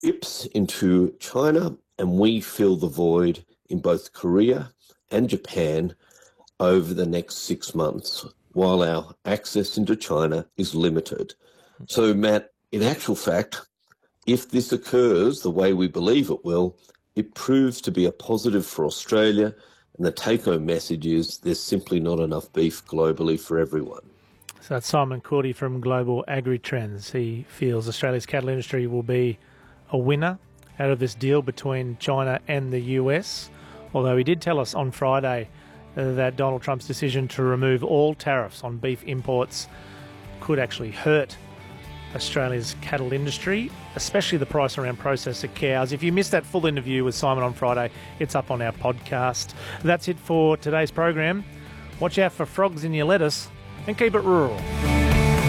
ships into China, and we fill the void in both Korea and Japan over the next 6 months, while our access into China is limited. So, Matt, in actual fact, if this occurs the way we believe it will, it proves to be a positive for Australia, and the take-home message is there's simply not enough beef globally for everyone. So that's Simon Cordy from Global Agri-Trends. He feels Australia's cattle industry will be a winner out of this deal between China and the US, although he did tell us on Friday that Donald Trump's decision to remove all tariffs on beef imports could actually hurt Australia's cattle industry, especially the price around processed cows. If you missed that full interview with Simon on Friday, it's up on our podcast. That's it for today's program. Watch out for frogs in your lettuce and keep it rural.